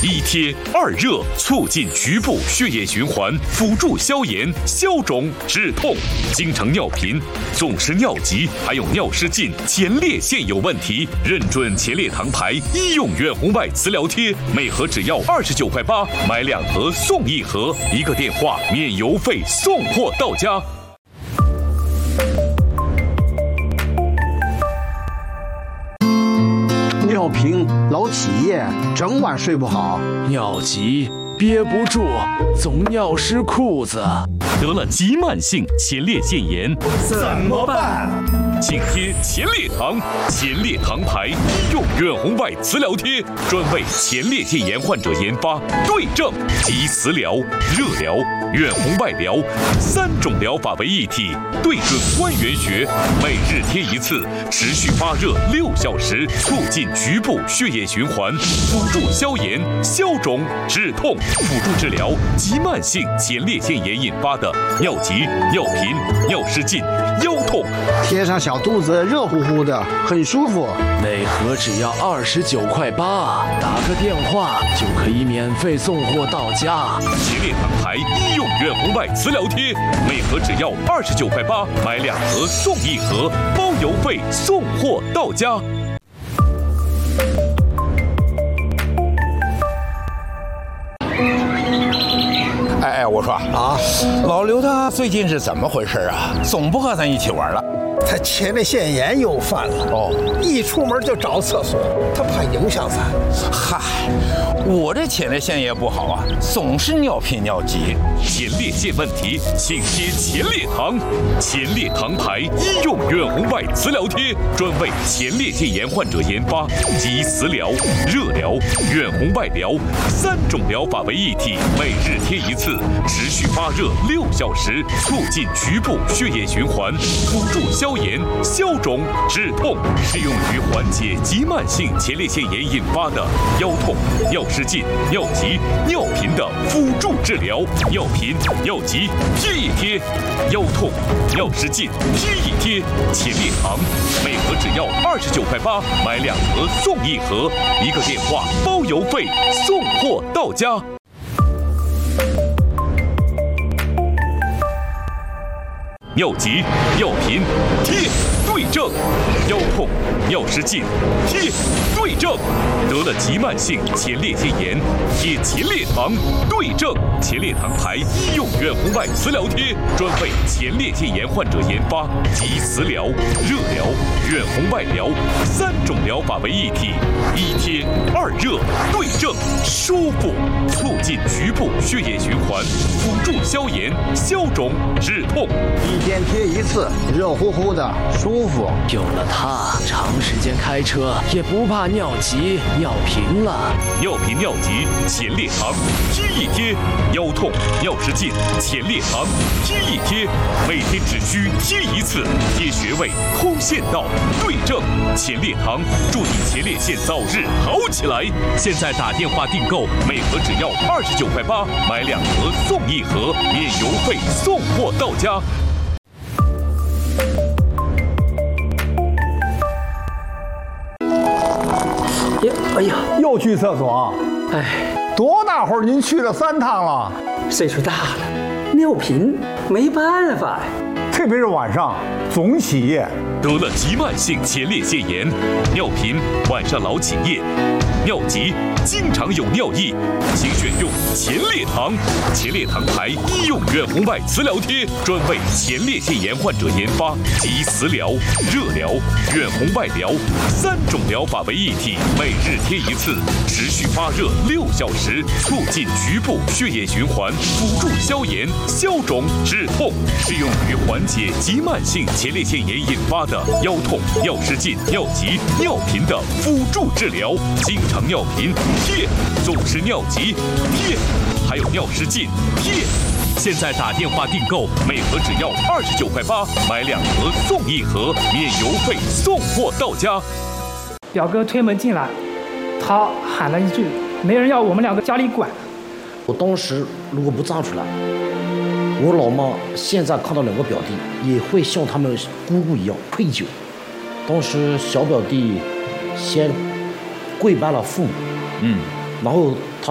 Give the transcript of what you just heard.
一贴二热，促进局部血液循环，辅助消炎、消肿、止痛。经常尿频、总是尿急，还有尿失禁、前列腺有问题，认准前列糖牌医用远红外磁疗贴，每盒只要29.8块，买2盒送1盒，一个电话免邮费送货到家。 尿频、老起夜，整晚睡不好， 尿急憋不住，总尿湿裤子。 得了急慢性前列腺炎怎么办？ 请贴前列糖，前列糖牌医用远红外磁疗贴，专为前列腺炎患者研发，对症集磁疗、热疗、远红外疗3种疗法为一体，对准关元穴，每日贴一次，持续发热6小时，促进局部血液循环，辅助消炎、消肿、止痛，辅助治疗急慢性前列腺炎引发的尿急、尿频、尿失禁、腰痛。 贴上小肚子热乎乎的，很舒服。 每盒只要29.8块，打个电话就可以免费送货到家。 前列糖牌医用远红外磁疗贴，每盒只要29.8块，买2盒送1盒，包邮费送货到家。 哎，我说啊，老刘他最近是怎么回事啊？总不和咱一起玩了。 他前列腺炎又犯了哦，一出门就找厕所，他怕影响咱。 嗨，我这前列腺也不好啊，总是尿频尿急。 前列腺问题，请贴前列糖，前列糖牌医用远红外磁疗贴，专为前列腺炎患者研发，集磁疗、热疗、远红外疗3种疗法为一体，每日贴一次，持续发热6小时，促进局部血液循环，辅助消炎、消肿、止痛，适用于缓解急慢性前列腺炎引发的腰痛、尿失禁、尿急、尿频的辅助治疗。尿频、尿急贴一贴，腰痛、尿失禁贴一贴。前列糖每盒只要29.8块，买2盒送1盒，一个电话包邮费送货到家。尿急、尿频贴对症，腰痛、尿失禁贴对症，得了急慢性前列腺炎贴前列糖对症。前列糖牌医用远红外磁疗贴，专为前列腺炎患者研发，集磁疗、热疗、远红外疗3种疗法为一体，一贴二热，对症舒服，促进局部血液循环，辅助消炎、消肿、止痛。 一天贴一次，热乎乎的，舒服。 有了它，长时间开车也不怕尿急、尿频了。 尿频尿急，前列糖贴一贴；腰痛、尿失禁，前列糖贴一贴。每天只需贴一次，贴穴位、通线道，对症前列糖，助你前列腺早日好起来。现在打电话订购，每盒只要29.8块，买2盒送1盒，免邮费送货到家。 哎呀， 又去厕所？ 哎， 多大会儿您去了3趟了？ 岁数大了，尿频没办法呀。 特别是晚上总起夜。 得了急慢性前列腺炎，尿频，晚上老起夜，尿急，经常有尿意，请选用前列糖。前列糖牌医用远红外磁疗贴，专为前列腺炎患者研发，集磁疗、热疗、远红外疗3种疗法为一体，每日贴一次，持续发热6小时，促进局部血液循环，辅助消炎、消肿、止痛，适用于缓解急慢性前列腺炎引发的腰痛、尿失禁、尿急、尿频的辅助治疗。经常尿频贴，总是尿急贴，还有尿失禁贴。现在打电话订购，每盒只要29.8块，买2盒送1盒，免邮费送货到家。 表哥推门进来，他喊了一句：“没人要我们2个家里管。” 我当时如果不站出来，我老妈现在看到2个表弟，也会像他们姑姑一样愧疚。当时小表弟先跪拜了父母，然后他